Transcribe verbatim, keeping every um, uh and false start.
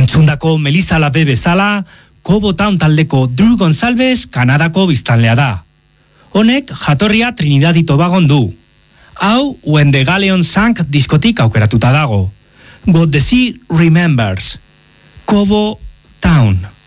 Entzundako Melissa Labe bezala, Cobo Town taldeko Drew Gonzalez Kanadako biztanlea da. Honek jatorria Trinidad y Tobagon du. Hau, When the Galleon Sank diskotik aukeratuta dago. What the Sea Remembers. Cobo Town.